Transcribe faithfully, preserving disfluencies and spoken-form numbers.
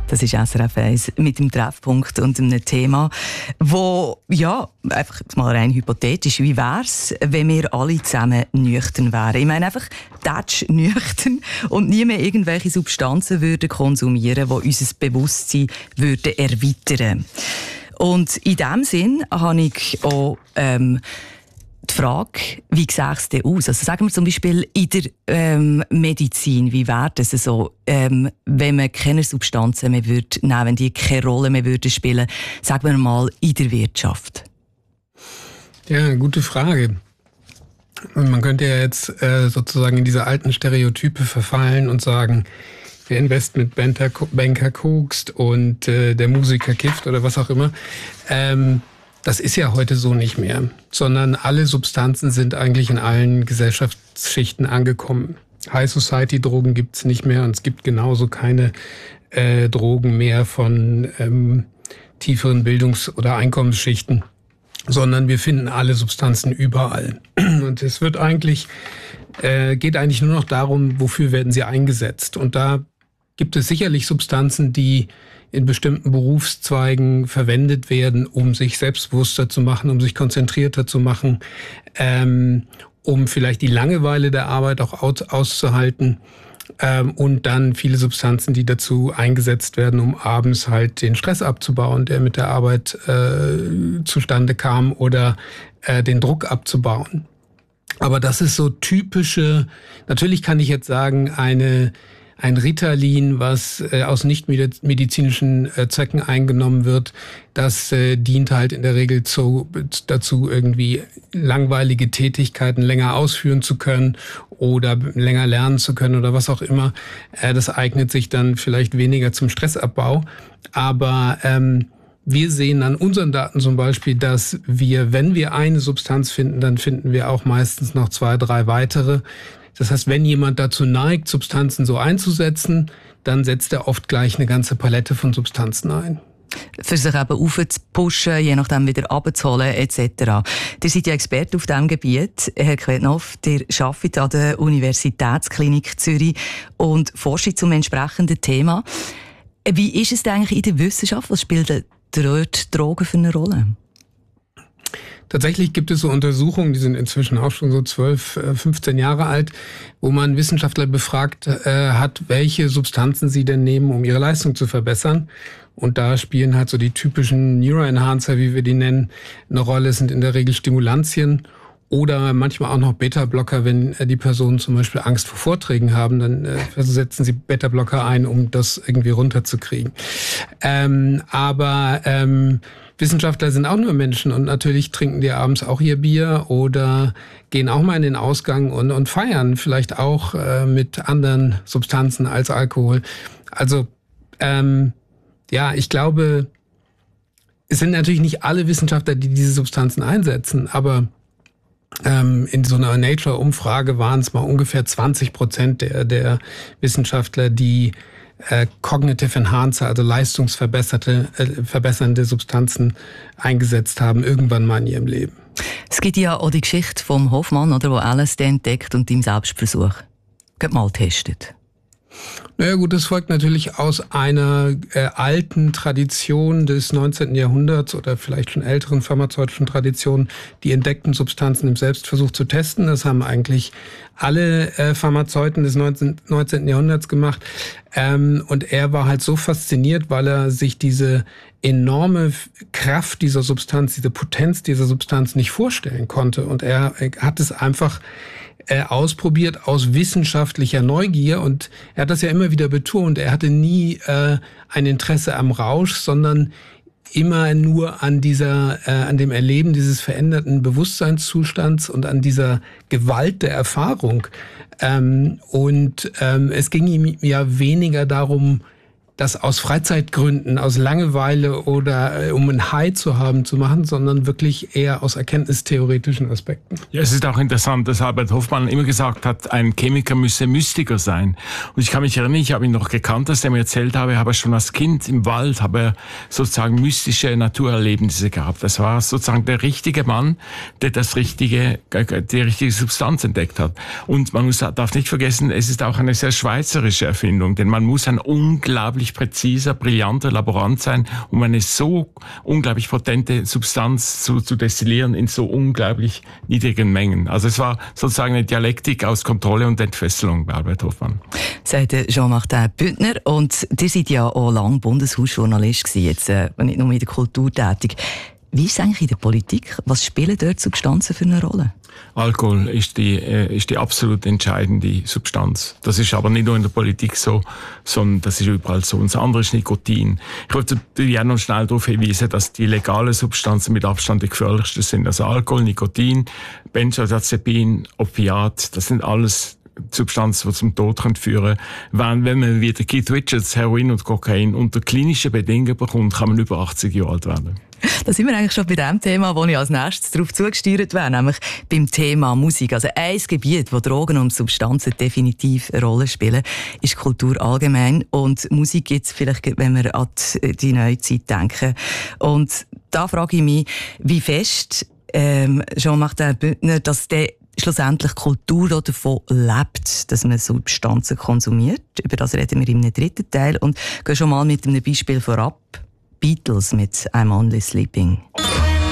Das ist S R F eins mit dem Treffpunkt und einem Thema, wo, ja, einfach mal rein hypothetisch, wie wär's, wenn wir alle zusammen nüchtern wären? Ich meine einfach, tatsch nüchtern und nie mehr irgendwelche Substanzen würden konsumieren, die unser Bewusstsein würden erweitern. Und in diesem Sinn habe ich auch, ähm, die Frage, wie sieht es denn aus? Also sagen wir zum Beispiel in der ähm, Medizin, wie wäre das so, ähm, wenn man keine Substanzen mehr würde nehmen, wenn die keine Rolle mehr würden spielen, sagen wir mal in der Wirtschaft? Ja, gute Frage. Man könnte ja jetzt äh, sozusagen in diese alten Stereotype verfallen und sagen, der Investmentbanker kokst und äh, der Musiker kifft oder was auch immer. Ähm, Das ist ja heute so nicht mehr, sondern alle Substanzen sind eigentlich in allen Gesellschaftsschichten angekommen. High-Society-Drogen gibt's nicht mehr und es gibt genauso keine äh, Drogen mehr von ähm, tieferen Bildungs- oder Einkommensschichten, sondern wir finden alle Substanzen überall. Und es wird eigentlich, äh, geht eigentlich nur noch darum, wofür werden sie eingesetzt. Und da gibt es sicherlich Substanzen, die in bestimmten Berufszweigen verwendet werden, um sich selbstbewusster zu machen, um sich konzentrierter zu machen, ähm, um vielleicht die Langeweile der Arbeit auch aus, auszuhalten. Ähm, und dann viele Substanzen, die dazu eingesetzt werden, um abends halt den Stress abzubauen, der mit der Arbeit äh, zustande kam, oder äh, den Druck abzubauen. Aber das ist so typische, natürlich kann ich jetzt sagen, eine ein Ritalin, was äh, aus nichtmedizinischen äh, Zwecken eingenommen wird, das äh, dient halt in der Regel zu, dazu, irgendwie langweilige Tätigkeiten länger ausführen zu können oder länger lernen zu können oder was auch immer. Äh, das eignet sich dann vielleicht weniger zum Stressabbau. Aber ähm, wir sehen an unseren Daten zum Beispiel, dass wir, wenn wir eine Substanz finden, dann finden wir auch meistens noch zwei, drei weitere. Das heißt, wenn jemand dazu neigt, Substanzen so einzusetzen, dann setzt er oft gleich eine ganze Palette von Substanzen ein. Für sich eben aufzupushen, je nachdem wieder runterzuholen et cetera. Ihr seid ja Experte auf diesem Gebiet, Herr Quetnoff. Ihr arbeitet an der Universitätsklinik Zürich und forscht zum entsprechenden Thema. Wie ist es denn eigentlich in der Wissenschaft? Was spielen dort Drogen für eine Rolle? Tatsächlich gibt es so Untersuchungen, die sind inzwischen auch schon so zwölf, fünfzehn Jahre alt, wo man Wissenschaftler befragt äh, hat, welche Substanzen sie denn nehmen, um ihre Leistung zu verbessern. Und da spielen halt so die typischen Neuroenhancer, wie wir die nennen, eine Rolle. Es sind in der Regel Stimulantien oder manchmal auch noch Beta-Blocker, wenn äh, die Personen zum Beispiel Angst vor Vorträgen haben, dann äh, setzen sie Beta-Blocker ein, um das irgendwie runterzukriegen. Ähm, aber ähm, Wissenschaftler sind auch nur Menschen und natürlich trinken die abends auch ihr Bier oder gehen auch mal in den Ausgang und, und feiern, vielleicht auch äh, mit anderen Substanzen als Alkohol. Also ähm, ja, ich glaube, es sind natürlich nicht alle Wissenschaftler, die diese Substanzen einsetzen, aber ähm, in so einer Nature-Umfrage waren es mal ungefähr zwanzig Prozent der, der Wissenschaftler, die Äh, cognitive Enhancer, also leistungsverbesserte, äh, verbessernde Substanzen eingesetzt haben, irgendwann mal in ihrem Leben. Es gibt ja auch die Geschichte vom Hoffmann, oder, wo L S D entdeckt und im Selbstversuch mal testet. Naja gut, das folgt natürlich aus einer äh, alten Tradition des neunzehnten Jahrhunderts oder vielleicht schon älteren pharmazeutischen Traditionen, die entdeckten Substanzen im Selbstversuch zu testen. Das haben eigentlich alle äh, Pharmazeuten des neunzehnten Jahrhunderts gemacht. Ähm, und er war halt so fasziniert, weil er sich diese enorme Kraft dieser Substanz, diese Potenz dieser Substanz nicht vorstellen konnte. Und er, er hat es einfach Äh, ausprobiert aus wissenschaftlicher Neugier, und er hat das ja immer wieder betont, er hatte nie äh, ein Interesse am Rausch, sondern immer nur an dieser, äh, an dem Erleben dieses veränderten Bewusstseinszustands und an dieser Gewalt der Erfahrung. Ähm, und ähm, es ging ihm ja weniger darum, das aus Freizeitgründen, aus Langeweile oder äh, um ein High zu haben, zu machen, sondern wirklich eher aus erkenntnistheoretischen Aspekten. Ja, es ist auch interessant, dass Albert Hofmann immer gesagt hat, ein Chemiker müsse Mystiker sein. Und ich kann mich erinnern, ich habe ihn noch gekannt, dass er mir erzählt habe, habe er schon als Kind im Wald, habe er sozusagen mystische Naturerlebnisse gehabt. Das war sozusagen der richtige Mann, der das richtige, die richtige Substanz entdeckt hat. Und man muss, darf nicht vergessen, es ist auch eine sehr schweizerische Erfindung, denn man muss ein unglaublich unglaublich präziser, brillanter Laborant sein, um eine so unglaublich potente Substanz zu, zu destillieren in so unglaublich niedrigen Mengen. Also es war sozusagen eine Dialektik aus Kontrolle und Entfesselung bei Albert Hofmann. Sagt Jean-Martin Büttner. Und ihr seid ja auch lange Bundeshausjournalist gewesen, jetzt äh, nicht nur in der Kultur tätig. Wie ist es eigentlich in der Politik? Was spielen dort Substanzen für eine Rolle? Alkohol ist die, äh, ist die absolut entscheidende Substanz. Das ist aber nicht nur in der Politik so, sondern das ist überall so. Und das andere ist Nikotin. Ich wollte natürlich auch noch schnell darauf hinweisen, dass die legalen Substanzen mit Abstand die gefährlichsten sind. Also Alkohol, Nikotin, Benzodiazepin, Opiat, das sind alles Substanzen, die zum Tod führen können. Wenn man wie Keith Richards Heroin und Kokain unter klinischen Bedingungen bekommt, kann man über achtzig Jahre alt werden. Da sind wir eigentlich schon bei dem Thema, wo ich als nächstes darauf zugesteuert wäre, nämlich beim Thema Musik. Also ein Gebiet, wo Drogen und Substanzen definitiv eine Rolle spielen, ist Kultur allgemein. Und Musik gibt es vielleicht, wenn wir an die Neuzeit denken. Und da frage ich mich, wie fest ähm, Jean-Martin Büttner, dass der schlussendlich Kultur davon lebt, dass man Substanzen konsumiert. Über das reden wir im dritten Teil und gehen schon mal mit einem Beispiel vorab. Beatles mit I'm Only Sleeping.